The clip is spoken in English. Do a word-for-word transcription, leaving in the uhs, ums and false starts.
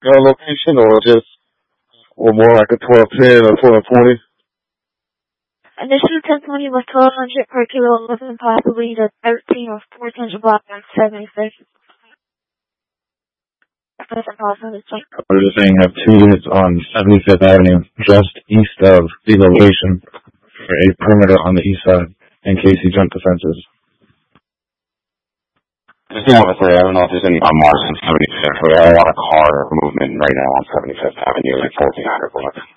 uh, location, or just, or more like a twelve ten or twelve twenty? Initial ten twenty was twelve hundred per kilo, looking possibly the thirteen or fourteen hundred block on seventy-six. That's impossible to check. I was just saying, have two units on seventy-fifth Avenue, just east of the location, for a perimeter on the east side, in case he jumped the fences. Just want to say, I don't know if there's any on Mars on seventy-fifth, but I don't want a car movement right now on seventy-fifth Avenue, like fourteen hundred block.